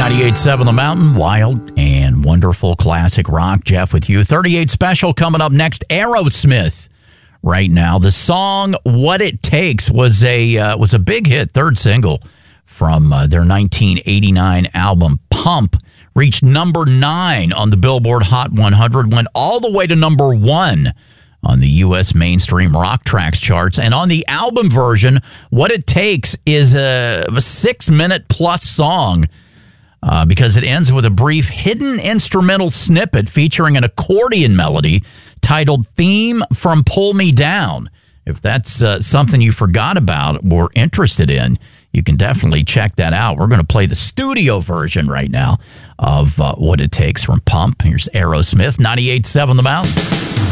98.7 The Mountain, wild and wonderful classic rock. Jeff with you. 38 special coming up next. Aerosmith right now. The song "What It Takes" was a big hit, third single from their 1989 album Pump. Reached number 9 on the Billboard Hot 100, went all the way to number 1 on the U.S. mainstream rock tracks charts. And on the album version, What It Takes is a 6-minute plus song because it ends with a brief hidden instrumental snippet featuring an accordion melody titled Theme from Pull Me Down. If that's something you forgot about or interested in, you can definitely check that out. We're going to play the studio version right now of What It Takes from Pump. Here's Aerosmith, 98.7 The Mountain.